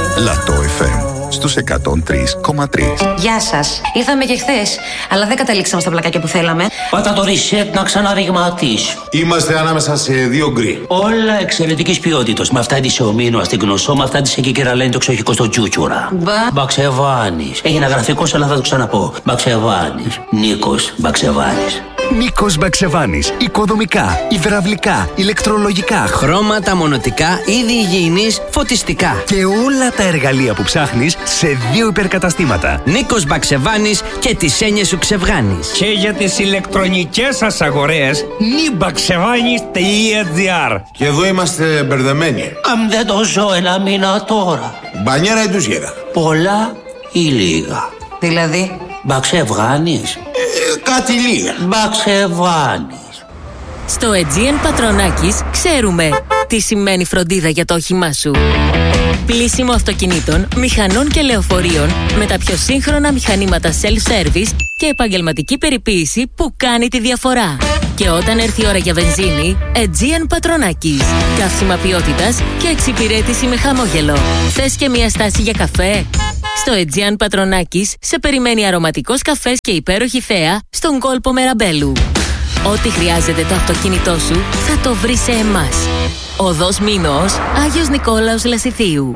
Λατό FM στους 103,3. Γεια σας. Ήρθαμε και χθες, αλλά δεν καταλήξαμε στα πλακάκια που θέλαμε. Πάτα το reset να ξαναριγματίσει. Είμαστε ανάμεσα σε δύο γκρι. Όλα εξαιρετικής ποιότητας. Με αυτά τη ομίνο στην γνωσό, με αυτά τη εκεί και λένε το ξοχικό στο τσούτσουρα. Μπαξεβάνης. Έγινε γραφικός, αλλά θα το ξαναπώ. Μπαξεβάνης. Νίκος Μπαξεβάνης. Νίκος Μπαξεβάνης. Οικοδομικά, υδραυλικά, ηλεκτρολογικά, χρώματα, μονοτικά, είδη υγιεινής, φωτιστικά. Και όλα τα εργαλεία που ψάχνεις σε 2 υπερκαταστήματα. Νίκος Μπαξεβάνης και τις έννοιες σου ξεβγάνεις. Και για τις ηλεκτρονικές σας αγορές, nibaxevanis.gr. Και εδώ είμαστε μπερδεμένοι. Αν δεν το ζω ένα μήνα τώρα. Μπανιέρα ή ντουζιέρα? Πολλά ή λίγα? Δηλαδή? Μπαξεβάνης. Κάτι λίγα. Μπαξεβάνης. Στο Aegean Πατρονάκης ξέρουμε τι σημαίνει φροντίδα για το όχημά σου. Πλύσιμο αυτοκινήτων, μηχανών και λεωφορείων με τα πιο σύγχρονα μηχανήματα self-service και επαγγελματική περιποίηση που κάνει τη διαφορά. Και όταν έρθει η ώρα για βενζίνη, Aegean Πατρονάκης. Καύσιμα ποιότητας και εξυπηρέτηση με χαμόγελο. Θες και μια στάση για καφέ? Στο Aegean Πατρονάκης σε περιμένει αρωματικός καφές και υπέροχη θέα στον κόλπο Μεραμπέλου. Ό,τι χρειάζεται το αυτοκίνητό σου θα το βρει σε εμάς. Οδός Μήνος, Άγιος Νικόλαος Λασιθίου.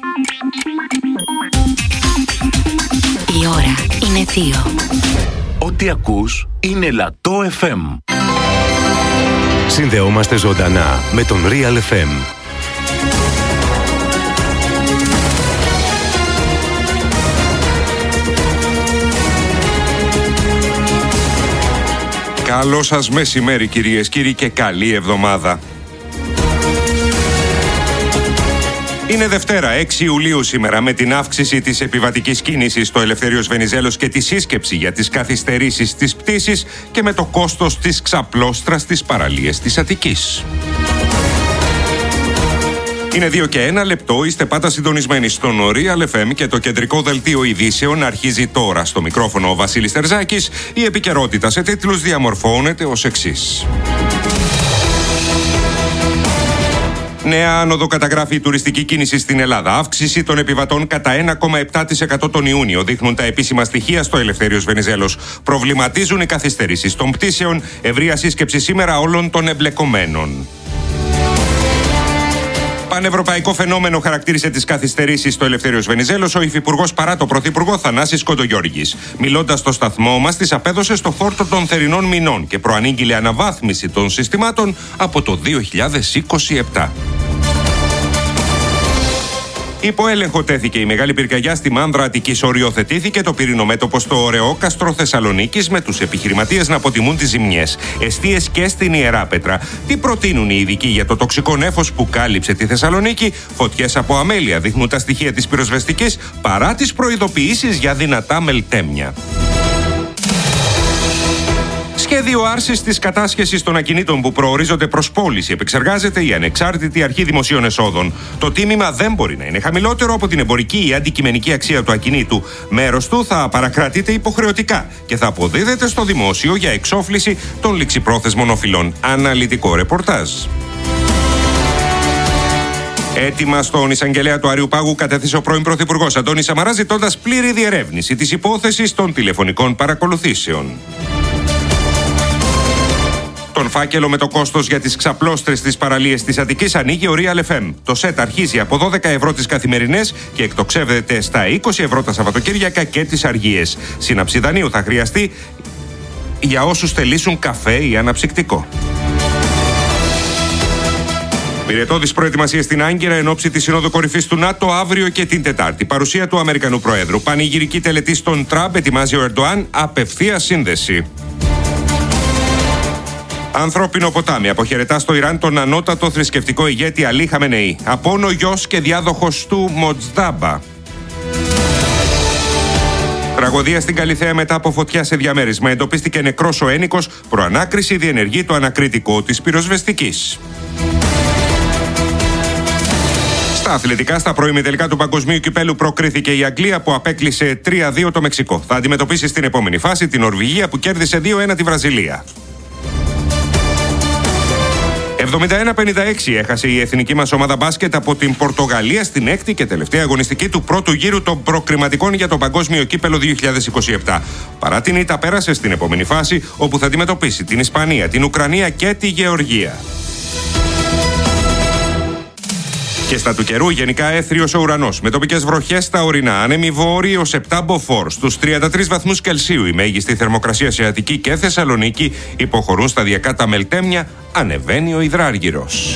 Η ώρα είναι 2. Ό,τι ακούς είναι Λατό FM. Συνδεόμαστε ζωντανά με τον Real FM. Καλό σας μεσημέρι κυρίες, κύριοι, και καλή εβδομάδα. Είναι Δευτέρα, 6 Ιουλίου σήμερα, με την αύξηση της επιβατικής κίνησης στο Ελευθέριος Βενιζέλος και τη σύσκεψη για τις καθυστερήσεις της πτήσης και με το κόστος της ξαπλώστρας στις παραλίες της Αττικής. Είναι 2 και 1 λεπτό, είστε πάντα συντονισμένοι στον Real FM και το κεντρικό δελτίο ειδήσεων αρχίζει τώρα. Στο μικρόφωνο ο Βασίλης Τερζάκης, η επικαιρότητα σε τίτλους διαμορφώνεται ως εξής. Νέα άνοδο καταγράφει η τουριστική κίνηση στην Ελλάδα. Αύξηση των επιβατών κατά 1,7% τον Ιούνιο, δείχνουν τα επίσημα στοιχεία στο Ελευθέριος Βενιζέλος. Προβληματίζουν οι καθυστερήσεις των πτήσεων, ευρεία σύσκεψη σήμερα όλων των εμπλεκομένων. Πανευρωπαϊκό φαινόμενο χαρακτήρισε τις καθυστερήσεις στο Ελευθέριος Βενιζέλος ο Υφυπουργός παρά το Πρωθυπουργό Θανάσης Κοντογιώργης. Μιλώντας στο σταθμό μας, τις απέδωσε στο φόρτο των θερινών μηνών και προανήγγειλε αναβάθμιση των συστημάτων από το 2027. Υπό έλεγχο τέθηκε η μεγάλη πυρκαγιά στη Μάνδρα Αττικής. Οριοθετήθηκε το πυρηνομέτωπο στο Ωρεόκαστρο Θεσσαλονίκης, με τους επιχειρηματίες να αποτιμούν τις ζημιές. Εστίες και στην Ιεράπετρα. Τι προτείνουν οι ειδικοί για το τοξικό νέφος που κάλυψε τη Θεσσαλονίκη? Φωτιές από αμέλεια δείχνουν τα στοιχεία της πυροσβεστικής, παρά τις προειδοποιήσεις για δυνατά μελτέμια. Σχέδιο άρσης της κατάσχεσης των ακινήτων που προορίζονται προς πώληση επεξεργάζεται η Ανεξάρτητη Αρχή Δημοσίων Εσόδων. Το τίμημα δεν μπορεί να είναι χαμηλότερο από την εμπορική ή αντικειμενική αξία του ακινήτου. Μέρος του θα παρακρατείται υποχρεωτικά και θα αποδίδεται στο δημόσιο για εξόφληση των ληξιπρόθεσμων οφειλών. Αναλυτικό ρεπορτάζ. Έτοιμα στον εισαγγελέα του Αριού Πάγου κατέθεσε ο πρώην Πρωθυπουργός Αντώνης Σαμαράς, ζητώντας πλήρη διερεύνηση της υπόθεσης των τηλεφωνικών παρακολουθήσεων. Τον φάκελο με το κόστος για τις ξαπλώστρες στις παραλίες της Αττικής ανοίγει ο Real FM. Το σετ αρχίζει από 12 ευρώ τις καθημερινές και εκτοξεύεται στα 20 ευρώ τα Σαββατοκύριακα και τις αργίες. Σύναψη δανείου θα χρειαστεί για όσους θελήσουν καφέ ή αναψυκτικό. Πυρετώδης προετοιμασίες στην Άγκυρα εν ώψη της Συνόδου Κορυφής του ΝΑΤΟ αύριο και την Τετάρτη. Παρουσία του Αμερικανού Προέδρου. Πανηγυρική τελετή στον Τραμπ, ετοιμάζει ο Ερντοάν απευθείας σύνδεση. Ανθρώπινο ποτάμι αποχαιρετά στο Ιράν τον ανώτατο θρησκευτικό ηγέτη Αλή Χαμενεή. Απόνο γιος και διάδοχος του Μοτζδάμπα. Τραγωδία στην Καλιθέα μετά από φωτιά σε διαμέρισμα. Εντοπίστηκε νεκρός ο ένικος. Προανάκριση διενεργεί το ανακριτικό της πυροσβεστικής. Στα αθλητικά, στα προημιτελικά του Παγκοσμίου Κυπέλου προκρίθηκε η Αγγλία που απέκλεισε 3-2 το Μεξικό. Θα αντιμετωπίσει στην επόμενη φάση την Νορβηγία που κέρδισε 2-1 τη Βραζιλία. 71-56 έχασε η εθνική μας ομάδα μπάσκετ από την Πορτογαλία στην έκτη και τελευταία αγωνιστική του πρώτου γύρου των προκριματικών για το Παγκόσμιο Κύπελλο 2027. Παρά την ήττα πέρασε στην επόμενη φάση, όπου θα αντιμετωπίσει την Ισπανία, την Ουκρανία και τη Γεωργία. Και στα του καιρού, γενικά έθριος ο ουρανός, με τοπικές βροχές στα ορεινά, άνεμοι βόρειοι ως 7 μποφόρ. Στους 33 βαθμούς Κελσίου η μέγιστη θερμοκρασία σε Αττική και Θεσσαλονίκη, υποχωρούν σταδιακά τα μελτέμια, ανεβαίνει ο υδράργυρος.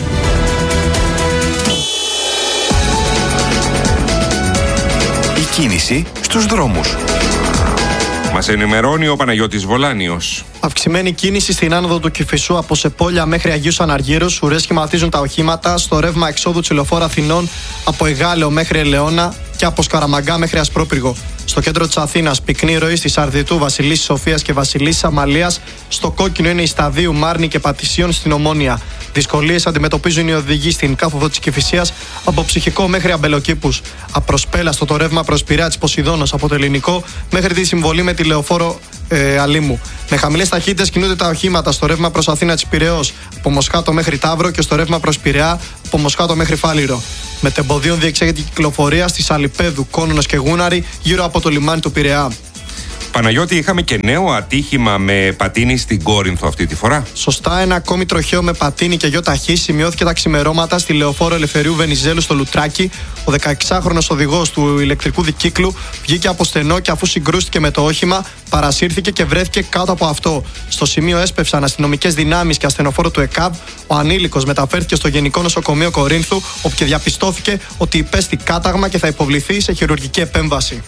Η κίνηση στους δρόμους. Μας ενημερώνει ο Παναγιώτης Βολάνιος. Αυξημένη κίνηση στην άνοδο του Κηφισού από Σεπόλια μέχρι Αγίους Αναργύρους. Ουρές σχηματίζουν τα οχήματα στο ρεύμα εξόδου του Λεωφόρου Αθηνών από Εγάλεο μέχρι Ελαιώνα και από Σκαραμαγκά μέχρι Ασπρόπυργο. Στο κέντρο της Αθήνας, πυκνή ροή στη Σαρδιτού, Βασιλίσσης Σοφίας και Βασιλίσσης Αμαλίας. Στο κόκκινο είναι η Σταδίου, Μάρνη και Πατησίων στην Ομόνια. Δυσκολίες αντιμετωπίζουν οι οδηγοί στην κάθοδο της Κηφισίας από Ψυχικό μέχρι Αμπελοκήπους. Απροσπέλαστο το ρεύμα προς Πειραιά της Ποσειδώνος από το Ελληνικό μέχρι τη συμβολή με τη Λεωφόρο Αλήμου. Με χαμηλές ταχύτητες κινούνται τα οχήματα στο ρεύμα προς Αθήνα της Πειραιώς από Μοσχάτο μέχρι Ταύρο και στο ρεύμα προς Πειραιά από Μοσχάτο μέχρι Φάληρο. Με τεμποδίων διεξάγεται η κυκλοφορία στη Σαλιπέδου, Κόνονος και Γούναρη γύρω από το λιμάνι του Πειραιά. Παναγιώτη, είχαμε και νέο ατύχημα με πατίνι στην Κόρινθο αυτή τη φορά. Σωστά, ένα ακόμη τροχαίο με πατίνι και γιο ταχύ σημειώθηκε τα ξημερώματα στη Λεωφόρο Ελευθερίου Βενιζέλου στο Λουτράκι. Ο 16χρονος οδηγός του ηλεκτρικού δικύκλου βγήκε από στενό και αφού συγκρούστηκε με το όχημα, παρασύρθηκε και βρέθηκε κάτω από αυτό. Στο σημείο έσπευσαν αστυνομικές δυνάμεις και ασθενοφόρο του ΕΚΑΒ. Ο ανήλικος μεταφέρθηκε στο Γενικό Νοσοκομείο Κορίνθου, όπου και διαπιστώθηκε ότι υπέστη κάταγμα και θα υποβληθεί σε χειρουργική επέμβαση.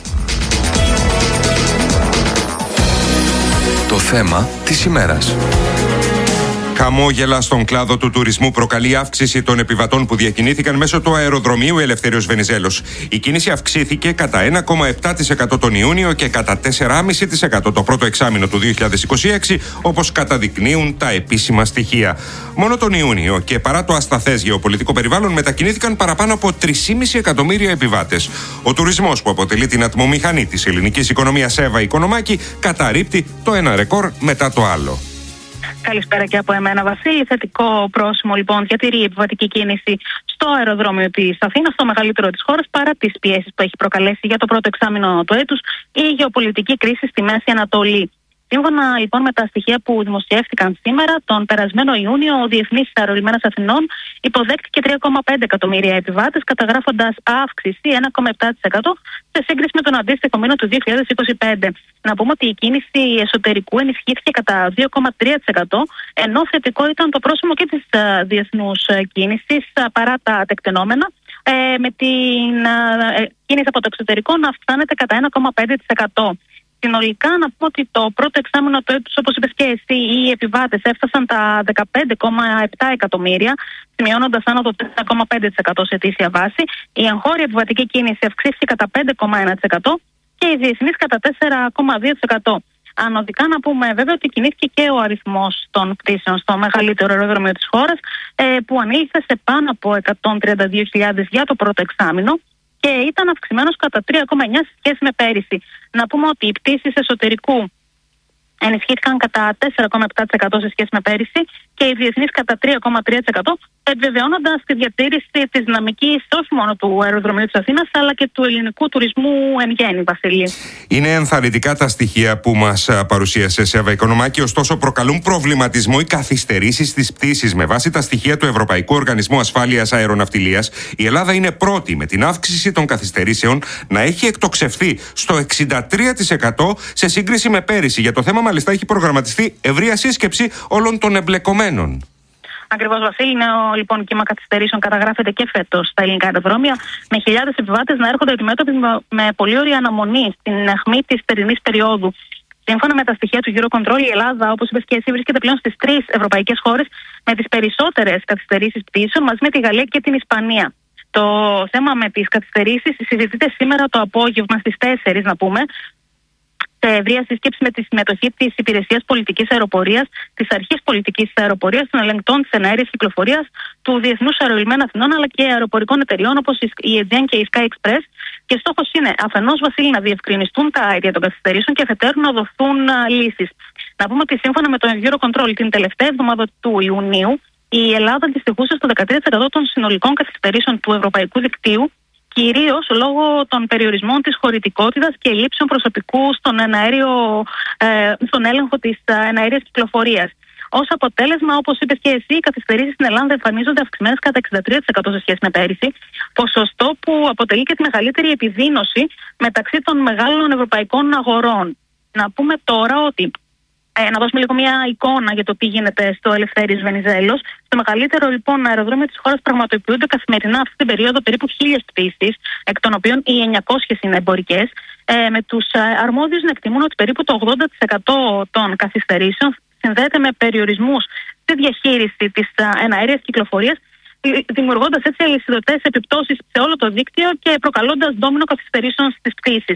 Το θέμα της ημέρας. Χαμόγελα στον κλάδο του τουρισμού προκαλεί αύξηση των επιβατών που διακινήθηκαν μέσω του αεροδρομίου Ελευθέριος Βενιζέλος. Η κίνηση αυξήθηκε κατά 1,7% τον Ιούνιο και κατά 4,5% το πρώτο εξάμηνο του 2026, όπως καταδεικνύουν τα επίσημα στοιχεία. Μόνο τον Ιούνιο και παρά το ασταθές γεωπολιτικό περιβάλλον μετακινήθηκαν παραπάνω από 3,5 εκατομμύρια επιβάτες. Ο τουρισμός, που αποτελεί την ατμομηχανή της ελληνικής οικονομίας, Εύα Οικονομάκη, καταρρίπτει το ένα ρεκόρ μετά το άλλο. Καλησπέρα και από εμένα, Βασίλη. Θετικό πρόσημο λοιπόν διατηρεί η επιβατική κίνηση στο αεροδρόμιο της Αθήνας, το μεγαλύτερο της χώρας, παρά τις πιέσεις που έχει προκαλέσει για το πρώτο εξάμηνο του έτους η γεωπολιτική κρίση στη Μέση Ανατολή. Σύμφωνα λοιπόν με τα στοιχεία που δημοσιεύτηκαν σήμερα, τον περασμένο Ιούνιο, ο Διεθνής Αερολιμένας Αθηνών υποδέχτηκε 3,5 εκατομμύρια επιβάτες, καταγράφοντας αύξηση 1,7% σε σύγκριση με τον αντίστοιχο μήνα του 2025. Να πούμε ότι η κίνηση εσωτερικού ενισχύθηκε κατά 2,3%, ενώ θετικό ήταν το πρόσημο και της διεθνούς κίνησης παρά τα τεκτενόμενα, με την κίνηση από το εξωτερικό να αυξάνεται κατά 1,5%. Συνολικά, να πω ότι το πρώτο εξάμηνο του έτους, όπως είπες και εσύ, οι επιβάτες έφτασαν τα 15,7 εκατομμύρια, σημειώνοντας άνοδο 4,5% σε ετήσια βάση. Η εγχώρια επιβατική κίνηση αυξήθηκε κατά 5,1% και η διεθνής κατά 4,2%. Ανωδικά να πούμε βέβαια ότι κινήθηκε και ο αριθμός των πτήσεων στο μεγαλύτερο αεροδρόμιο της χώρας, που ανήλθε σε πάνω από 132.000 για το πρώτο εξάμηνο και ήταν αυξημένος κατά 3,9 σε σχέση με πέρυσι. Να πούμε ότι οι πτήσεις εσωτερικού ενισχύθηκαν κατά 4,7% σε σχέση με πέρυσι και οι διεθνείς κατά 3,3%, επιβεβαιώνοντας τη διατήρηση της δυναμικής όχι μόνο του αεροδρομίου της Αθήνας αλλά και του ελληνικού τουρισμού εν γέννη, Βασίλη. Είναι ενθαρρυντικά τα στοιχεία που μας παρουσίασε σε Εύα Οικονομάκη, ωστόσο προκαλούν προβληματισμό οι καθυστερήσεις στις πτήσεις. Με βάση τα στοιχεία του Ευρωπαϊκού Οργανισμού Ασφάλειας Αεροναυτιλίας, η Ελλάδα είναι πρώτη με την αύξηση των καθυστερήσεων να έχει εκτοξευθεί στο 63% σε σύγκριση με πέρυσι. Για το θέμα μάλιστα έχει προγραμματιστεί ευρεία σύσκεψη όλων των εμπλεκομένων. Ακριβώς, Βασίλη. Νέο λοιπόν κύμα καθυστερήσεων καταγράφεται και φέτος στα ελληνικά αεροδρόμια, με χιλιάδες επιβάτες να έρχονται αντιμέτωποι με πολύ ωρία αναμονή στην αιχμή της θερινής περίοδου. Σύμφωνα με τα στοιχεία του Eurocontrol, η Ελλάδα, όπως είπες και εσύ, βρίσκεται πλέον στις 3 ευρωπαϊκές χώρες με τις περισσότερες καθυστερήσεις πτήσεων, μαζί με τη Γαλλία και την Ισπανία. Το θέμα με τις καθυστερήσεις συζητείται σήμερα το απόγευμα στις 4, να πούμε, σε ευρεία σύσκεψη με τη συμμετοχή της Υπηρεσίας Πολιτικής Αεροπορίας, της Αρχής Πολιτικής Αεροπορίας, των ελεγκτών της εναέριας κυκλοφορίας, του Διεθνούς Αερολιμένου Αθηνών αλλά και αεροπορικών εταιριών όπως η Aegean και η Sky Express. Και στόχος είναι αφενός, Βασίλη, να διευκρινιστούν τα αίτια των καθυστερήσεων και αφετέρου να δοθούν λύσεις. Να πούμε ότι σύμφωνα με το Eurocontrol, την τελευταία εβδομάδα του Ιουνίου, η Ελλάδα αντιστοιχούσε στο 13% των συνολικών καθυστερήσεων του ευρωπαϊκού δικτύου, κυρίως λόγω των περιορισμών της χωρητικότητας και ελλείψεων προσωπικού στον έλεγχο της εναέριας κυκλοφορίας. Ως αποτέλεσμα, όπως είπες και εσύ, οι καθυστερήσεις στην Ελλάδα εμφανίζονται αυξημένες κατά 63% σε σχέση με πέρυσι, ποσοστό που αποτελεί και τη μεγαλύτερη επιδείνωση μεταξύ των μεγάλων ευρωπαϊκών αγορών. Να πούμε τώρα ότι, να δώσουμε λίγο μια εικόνα για το τι γίνεται στο Ελευθέρης Βενιζέλος. Στο μεγαλύτερο λοιπόν αεροδρόμιο της χώρας πραγματοποιούνται καθημερινά αυτή την περίοδο περίπου 1.000 πτήσεις, εκ των οποίων οι 900 είναι εμπορικές, με τους αρμόδιους να εκτιμούν ότι περίπου το 80% των καθυστερήσεων συνδέεται με περιορισμούς στη διαχείριση της εναέριας κυκλοφορίας, δημιουργώντας έτσι αλυσιδωτές επιπτώσεις σε όλο το δίκτυο και προκαλώντας ντόμινο καθυστερήσεων στις πτήσεις.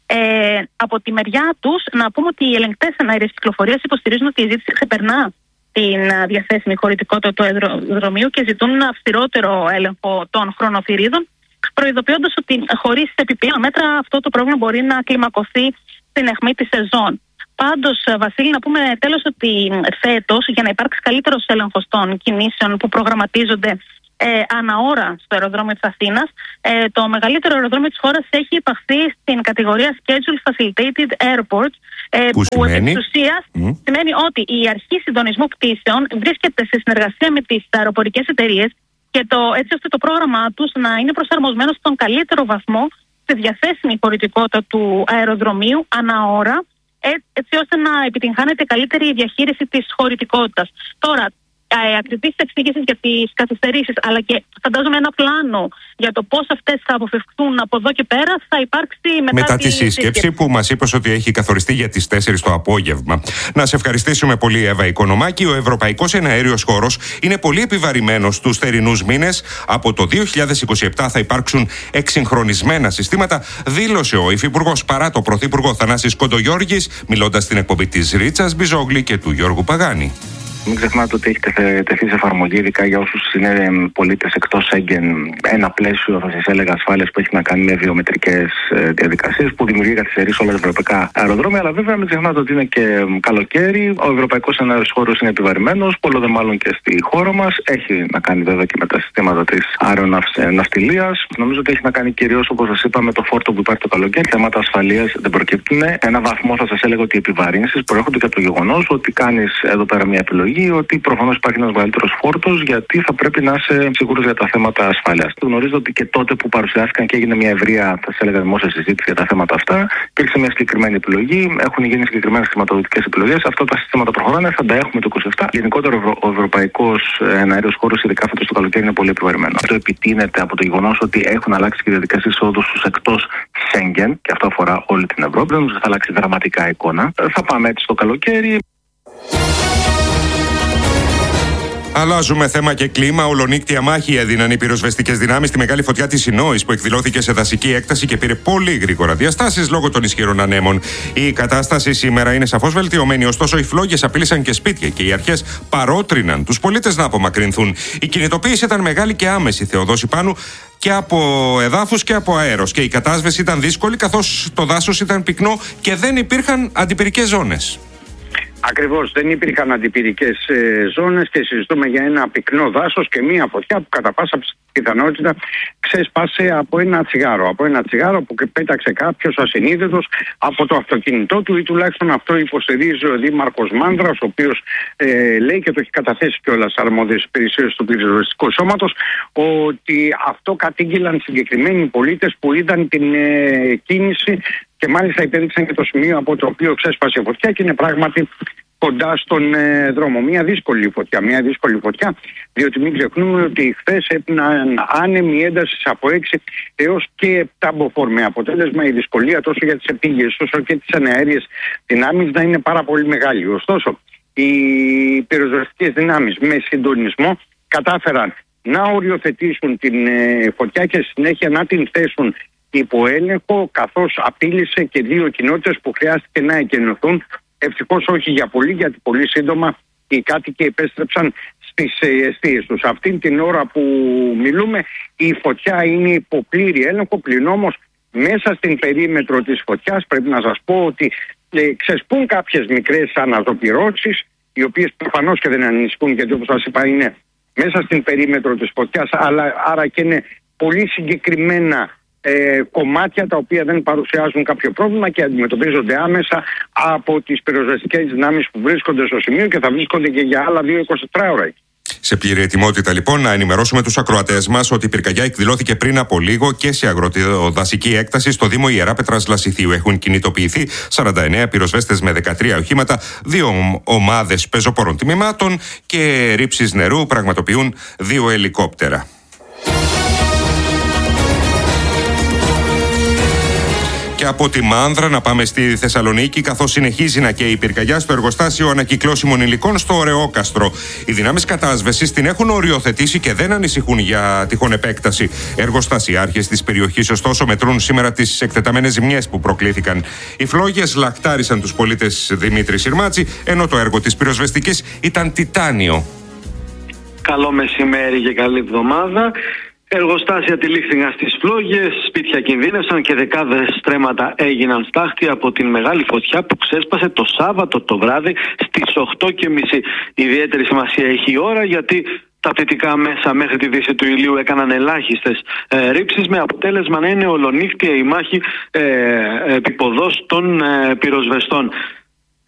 Από τη μεριά τους, να πούμε ότι οι ελεγκτές εναέριας κυκλοφορίας υποστηρίζουν ότι η ζήτηση ξεπερνά την διαθέσιμη χωρητικότητα του αεροδρομίου και ζητούν ένα αυστηρότερο έλεγχο των χρονοθυρίδων, προειδοποιώντας ότι χωρίς επιπλέον μέτρα αυτό το πρόβλημα μπορεί να κλιμακωθεί στην αιχμή της σεζόν. Πάντως, Βασίλη, να πούμε τέλος ότι φέτος, για να υπάρξει καλύτερος έλεγχος των κινήσεων που προγραμματίζονται ανά ώρα στο αεροδρόμιο της Αθήνας, το μεγαλύτερο αεροδρόμιο της χώρας έχει υπαχθεί στην κατηγορία Schedule Facilitated Airports, που επί της ουσίας σημαίνει ότι η αρχή συντονισμού πτήσεων βρίσκεται σε συνεργασία με τις αεροπορικές εταιρείες και έτσι ώστε το πρόγραμμά τους να είναι προσαρμοσμένο στον καλύτερο βαθμό στη διαθέσιμη χωρητικότητα του αεροδρομίου ανά ώρα, έτσι ώστε να επιτυγχάνεται καλύτερη διαχείριση της χωρητικότητας. Τώρα, ακριβείς εξήγησεις για τις καθυστερήσεις, αλλά και φαντάζομαι ένα πλάνο για το πώς αυτές θα αποφευχθούν από εδώ και πέρα θα υπάρξει μετά τη σύσκεψη που μας είπες ότι έχει καθοριστεί για τις 4 το απόγευμα. Να σε ευχαριστήσουμε πολύ, Εύα Οικονομάκη. Ο ευρωπαϊκός εναέριος χώρος είναι πολύ επιβαρημένος τους θερινούς μήνες. Από το 2027 θα υπάρξουν εξυγχρονισμένα συστήματα, δήλωσε ο Υφυπουργός παρά το Πρωθυπουργό Θανάσης Κοντογιώργης, μιλώντας στην εκπομπή της Ρίτσας Μπιζόγλη και του Γιώργου Παγάνη. Μην ξεχνάτε ότι έχει τεθεί σε εφαρμογή, ειδικά για όσους είναι πολίτες εκτός Σέγγεν, ένα πλαίσιο, θα σας έλεγα, ασφάλειας που έχει να κάνει με βιομετρικές διαδικασίες που δημιουργεί καθυστερήσεις σε όλα τα ευρωπαϊκά αεροδρόμια. Αλλά βέβαια μην ξεχνάτε ότι είναι και καλοκαίρι, ο ευρωπαϊκός εναέριος χώρος είναι επιβαρημένος, πολλό δε μάλλον και στη χώρα μας. Έχει να κάνει βέβαια και με τα συστήματα της αεροναυτιλίας. Νομίζω ότι έχει να κάνει κυρίως, όπως σας είπα, με το φόρτο που υπάρχει το καλοκαίρι. Θέματα ασφαλείας δεν προκύπτουν. Ένα βαθμό θα σας έλεγα ότι οι επιβαρύνσεις προέρχονται και από το γεγονός ότι κάνεις εδώ πέρα μια επιλογή. Ότι προφανώς υπάρχει ένας μεγαλύτερος φόρτος, γιατί θα πρέπει να είσαι σίγουρος για τα θέματα ασφάλειας. Γνωρίζω ότι και τότε που παρουσιάστηκαν και έγινε μια ευρεία, θα σας έλεγα, δημόσια συζήτηση για τα θέματα αυτά, υπήρξε μια συγκεκριμένη επιλογή, έχουν γίνει συγκεκριμένες χρηματοδοτικές επιλογές. Αυτά τα συστήματα προχωράνε, θα τα έχουμε το 27. Γενικότερα ο ευρωπαϊκός εναέριος χώρος, ειδικά φέτος το καλοκαίρι, είναι πολύ επιβαρημένο. Αυτό επιτείνεται από το γεγονός ότι έχουν αλλάξει και διαδικασίες εισόδου στους εκτός Σέγγεν, και αυτό αφορά όλη την Ευρώπη. Δεν θα αλλάξει δραματικά εικόνα. Θα πάμε έτσι το καλοκαίρι. Αλλάζουμε θέμα και κλίμα. Ολονύκτια μάχη έδιναν οι πυροσβεστικές δυνάμεις στη μεγάλη φωτιά της Σινόης, που εκδηλώθηκε σε δασική έκταση και πήρε πολύ γρήγορα διαστάσεις λόγω των ισχυρών ανέμων. Η κατάσταση σήμερα είναι σαφώς βελτιωμένη, ωστόσο οι φλόγες απείλησαν και σπίτια και οι αρχές παρότριναν τους πολίτες να απομακρυνθούν. Η κινητοποίηση ήταν μεγάλη και άμεση, Θεοδόση Πάνου, και από εδάφους και από αέρος. Και η κατάσβεση ήταν δύσκολη, καθώς το δάσος ήταν πυκνό και δεν υπήρχαν αντιπυρικές ζώνες. Ακριβώς, δεν υπήρχαν αντιπυρικές ζώνες και συζητούμε για ένα πυκνό δάσος και μία φωτιά που κατά πάσα πιθανότητα ξέσπασε από ένα τσιγάρο. Από ένα τσιγάρο που πέταξε κάποιος ασυνείδητος από το αυτοκίνητό του, ή τουλάχιστον αυτό υποστηρίζει ο Δήμαρχος Μάνδρας, ο οποίος λέει και το έχει καταθέσει κιόλας αρμόδιες υπηρεσίες του πυροσβεστικού σώματος, ότι αυτό κατήγγειλαν συγκεκριμένοι πολίτες που είδαν την κίνηση. Και μάλιστα υπέδειξαν και το σημείο από το οποίο ξέσπασε η φωτιά και είναι πράγματι κοντά στον δρόμο. Μια δύσκολη φωτιά, διότι μην ξεχνούμε ότι χθες έπιναν άνεμη ένταση από 6 έως και 7 μποφόρ, με αποτέλεσμα η δυσκολία τόσο για τις επίγειες όσο και τις αναέριες δυνάμεις να είναι πάρα πολύ μεγάλη. Ωστόσο, οι πυροσβεστικές δυνάμεις με συντονισμό κατάφεραν να οριοθετήσουν την φωτιά και συνέχεια να την θέσουν υπό έλεγχο, καθώς απείλησε και 2 κοινότητες που χρειάστηκε να εκενωθούν. Ευτυχώς όχι για πολύ, γιατί πολύ σύντομα οι κάτοικοι επέστρεψαν στις εστίες τους. Αυτήν την ώρα που μιλούμε η φωτιά είναι υπό πλήρη έλεγχο, πλην όμως μέσα στην περίμετρο της φωτιάς πρέπει να σας πω ότι ξεσπούν κάποιες μικρές αναζωπυρώσεις, οι οποίες προφανώς και δεν ανησυχούν, γιατί όπως σας είπα είναι μέσα στην περίμετρο της φωτιάς, άρα και είναι πολύ συγκεκριμένα κομμάτια τα οποία δεν παρουσιάζουν κάποιο πρόβλημα και αντιμετωπίζονται άμεσα από τις πυροσβεστικές δυνάμεις που βρίσκονται στο σημείο και θα βρίσκονται και για άλλα 2-24 ώρα. Σε πλήρη ετοιμότητα, λοιπόν, να ενημερώσουμε τους ακροατές μας ότι η πυρκαγιά εκδηλώθηκε πριν από λίγο και σε αγροτοδασική έκταση στο Δήμο Ιεράπετρας Λασιθίου. Έχουν κινητοποιηθεί 49 πυροσβέστες με 13 οχήματα, 2 ομάδες πεζοπόρων τμήματων και ρήψεις νερού πραγματοποιούν 2 ελικόπτερα. Και από τη Μάνδρα να πάμε στη Θεσσαλονίκη, καθώς συνεχίζει να καίει η πυρκαγιά στο εργοστάσιο ανακυκλώσιμων υλικών στο Ρεόκαστρο. Οι δυνάμεις κατάσβεσης την έχουν οριοθετήσει και δεν ανησυχούν για τυχόν επέκταση. Εργοστασιάρχες της περιοχής, ωστόσο, μετρούν σήμερα τις εκτεταμένες ζημιές που προκλήθηκαν. Οι φλόγες λαχτάρισαν τους πολίτες Δημήτρη Συρμάτζη, ενώ το έργο της πυροσβεστικής ήταν τιτάνιο. Καλό μεσημέρι και καλή εβδομάδα. Εργοστάσια τυλίχθηκαν στις φλόγες, σπίτια κινδύνευσαν και δεκάδες στρέμματα έγιναν στάχτη από την μεγάλη φωτιά που ξέσπασε το Σάββατο το βράδυ στις 8:30. Ιδιαίτερη σημασία έχει η ώρα, γιατί τα πτυτικά μέσα μέχρι τη δύση του ηλίου έκαναν ελάχιστες ρήψεις, με αποτέλεσμα να είναι ολονύχτια η μάχη επιποδός των πυροσβεστών.